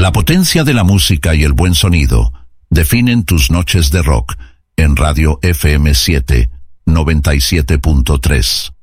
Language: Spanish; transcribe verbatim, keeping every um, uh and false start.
La potencia de la música y el buen sonido definen tus noches de rock en Radio F M siete, noventa y siete punto tres.